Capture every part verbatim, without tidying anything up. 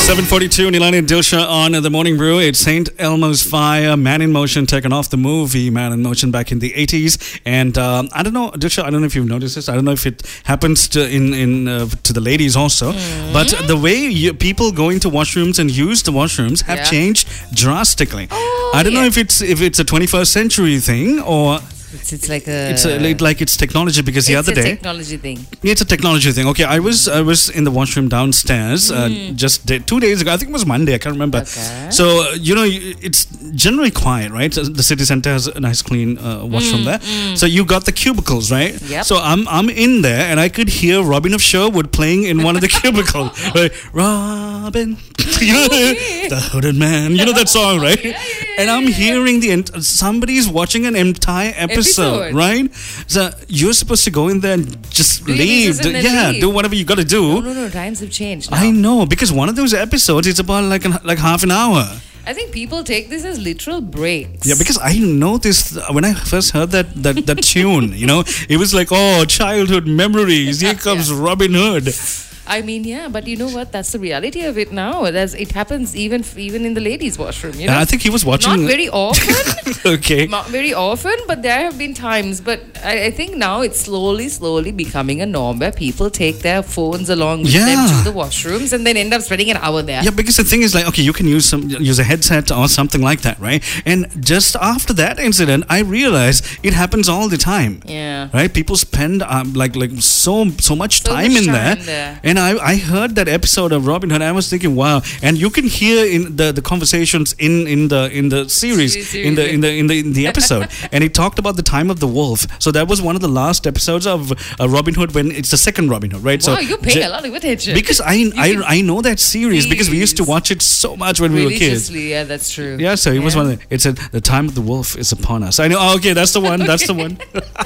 seven forty-two, Nilani and Dilsha on The Morning Brew. It's Saint Elmo's Fire, Man in Motion, taken off the movie Man in Motion back in the eighties. And um, I don't know, Dilsha, I don't know if you've noticed this. I don't know if it happens to in, in uh, to the ladies also. Mm. But the way you, people go into washrooms and use the washrooms have yeah. changed drastically. Oh, I don't yeah. know if it's if it's a twenty-first century thing or... It's, it's like a it's a, like it's technology because the other day it's a technology thing. Yeah, it's a technology thing. Okay, I was I was in the washroom downstairs mm. uh, just day, two days ago. I think it was Monday. I can't remember. Okay. So uh, you know, it's generally quiet, right? The city center has a nice clean uh, washroom mm, there. Mm. So you got the cubicles, right? Yep. So I'm I'm in there and I could hear Robin of Sherwood playing in one of the cubicles. Right? Robin, you know, okay. the hooded man. You know that song, right? Yeah, yeah, yeah, and I'm hearing the ent- somebody's watching an entire episode. Episode, right? So you're supposed to go in there and just do leave. Do, yeah, leave. do whatever you got to do. No, no, no. Times have changed now. I know, because one of those episodes is about like an, like half an hour. I think people take this as literal breaks. Yeah, because I noticed when I first heard that that, that tune, you know, it was like, oh, childhood memories. Here comes yeah. Robin Hood. I mean, yeah, but you know what? That's the reality of it now. As it happens even even in the ladies' washroom. You know, I think he was watching. Not very often. Okay. Not very often, but there have been times. But I, I think now it's slowly, slowly becoming a norm where people take their phones along with yeah. them to the washrooms and then end up spending an hour there. Yeah, because the thing is like, okay, you can use some use a headset or something like that, right? And just after that incident, I realized it happens all the time. Yeah. Right? People spend um, like like so so much so time much in time there. there. And I, I heard that episode of Robin Hood. I was thinking, wow! And you can hear in the, the conversations in, in the in the series, series in the in the in the in the episode, and he talked about the time of the wolf. So that was one of the last episodes of uh, Robin Hood when it's the second Robin Hood, right? Wow, so you're paying a lot of attention because I I, I know that series, series because we used to watch it so much when we were kids. Yeah, that's true. Yeah, so it yeah. was one. Of the, it said the time of the wolf is upon us. I know. Oh, okay, that's the one. okay. That's the one.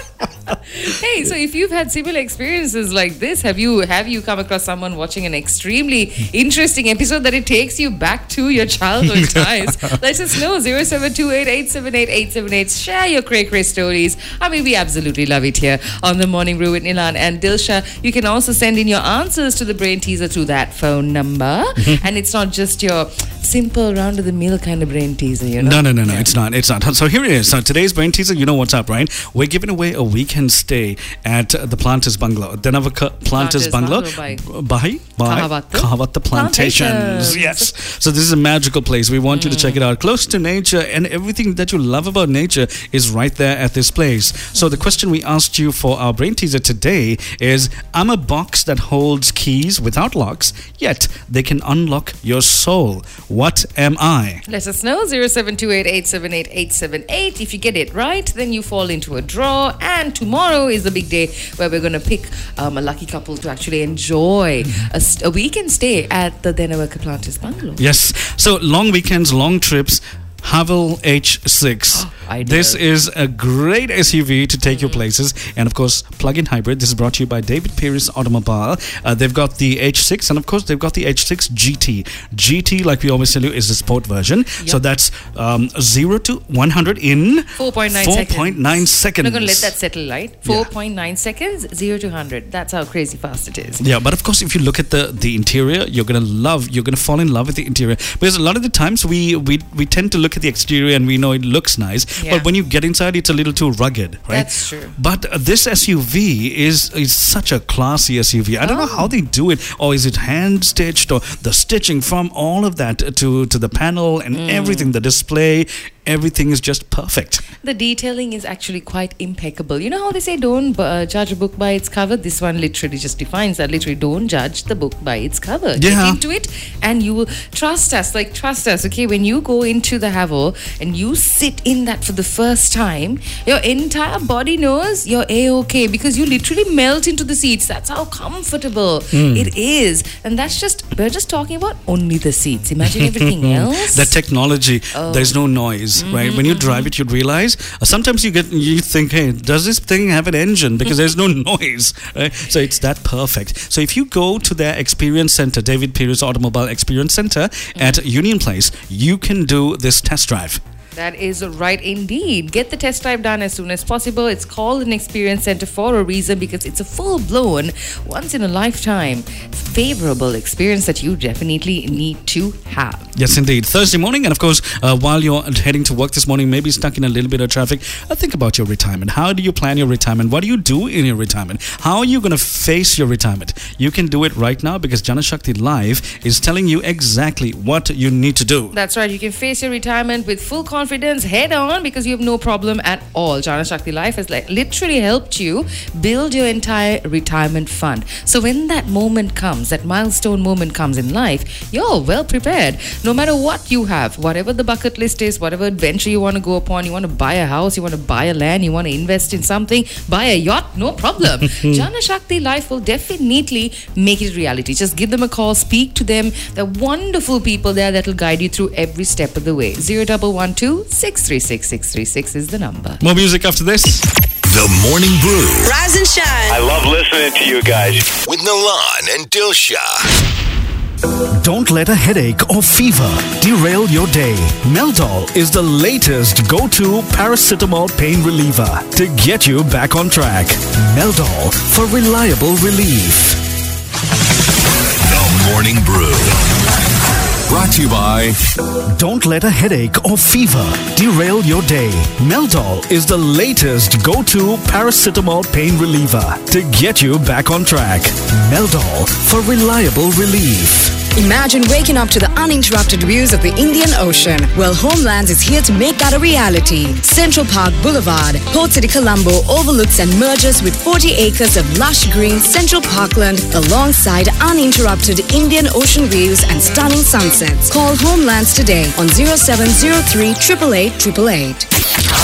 Hey, so if you've had similar experiences like this, have you have you come across someone watching an extremely interesting episode that it takes you back to your childhood times? Let us know. zero seven two eight, eight seven eight, eight seven eight. Share your cray cray stories. I mean, we absolutely love it here on The Morning Brew with Nilan and Dilsha. You can also send in your answers to the brain teaser through that phone number. And it's not just your simple round of the mill kind of brain teaser, you know? No, no, no, no. Yeah. It's not. It's not. So here it is. So today's brain teaser, you know what's up, right? We're giving away a weekend stay at uh, the Planters Bungalow. Denavaka Planters, Planters Bungalow. Bungalow by, by Kahavatta. Kahavatta Plantations. Plantations. Yes. So this is a magical place. We want mm. you to check it out. Close to nature, and everything that you love about nature is right there at this place. So the question we asked you for our brain teaser today is, I'm a box that holds keys without locks, yet they can unlock your soul. What am I? Let us know. zero seven two eight, eight seven eight, eight seven eight. If you get it right, then you fall into a draw. And tomorrow is the big day where we're going to pick um, a lucky couple to actually enjoy a, a weekend stay at the Denavaka Planters Bungalow. Yes. So long weekends, long trips. Haval H six. Oh, this is a great S U V to take mm. your places, and of course plug-in hybrid. This is brought to you by David Pierce Automobile. Uh, they've got the H six, and of course they've got the H six G T. G T, like we always tell you, is the sport version. Yep. So that's um, zero to one hundred in four point nine four point nine seconds. I'm not going to let that settle, right? four point nine yeah. seconds, zero to one hundred. That's how crazy fast it is. Yeah, but of course if you look at the the interior, you're going to love, you're going to fall in love with the interior, because a lot of the times we we we tend to look at the exterior and we know it looks nice, yeah. but when you get inside, it's a little too rugged, right? That's true. But uh, this S U V is is such a classy S U V. I don't oh. know how they do it, or is it hand stitched, or the stitching from all of that to to the panel and mm. everything, the display. Everything is just perfect. The detailing is actually quite impeccable. You know how they say don't uh, judge a book by its cover? This one literally just defines that. Literally, don't judge the book by its cover. Yeah. Get into it and you will trust us. Like, trust us, okay? When you go into the Havel and you sit in that for the first time, your entire body knows you're A-okay because you literally melt into the seats. That's how comfortable mm. it is. And that's just, we're just talking about only the seats. Imagine everything else. The technology, oh. there's no noise. Mm-hmm, right? When you drive it, you'd realize uh, sometimes you get you think, hey, does this thing have an engine? Because there's no noise, right? So it's that perfect. So if you go to their experience center, David Pierce Automobile Experience Center mm-hmm. at Union Place, you can do this test drive. That is right indeed. Get the test drive done as soon as possible. It's called an experience center for a reason because it's a full-blown, once-in-a-lifetime, favorable experience that you definitely need to have. Yes, indeed. Thursday morning, and of course, uh, while you're heading to work this morning, maybe stuck in a little bit of traffic, uh, think about your retirement. How do you plan your retirement? What do you do in your retirement? How are you going to face your retirement? You can do it right now because Janashakti Live is telling you exactly what you need to do. That's right. You can face your retirement with full confidence, head on, because you have no problem at all. Janashakti Life has like literally helped you build your entire retirement fund. So when that moment comes, that milestone moment comes in life, you're well prepared. No matter what you have, whatever the bucket list is, whatever adventure you want to go upon, you want to buy a house, you want to buy a land, you want to invest in something, buy a yacht, no problem. Janashakti Life will definitely make it a reality. Just give them a call, speak to them. They're wonderful people there that will guide you through every step of the way. zero one one two, six three six, six three six is the number. More music after this. The Morning Brew. Rise and shine. I love listening to you guys. With Nalan and Dilsha. Don't let a headache or fever derail your day. Meldol is the latest go-to paracetamol pain reliever to get you back on track. Meldol for reliable relief. The Morning Brew. Brought to you by... Don't let a headache or fever derail your day. Meldol is the latest go-to paracetamol pain reliever to get you back on track. Meldol for reliable relief. Imagine waking up to the uninterrupted views of the Indian Ocean. Well, Homelands is here to make that a reality. Central Park Boulevard, Port City, Colombo overlooks and merges with forty acres of lush green Central Parkland alongside uninterrupted Indian Ocean views and stunning sunsets. Call Homelands today on zero seven zero three, eight eight eight, eight eight eight.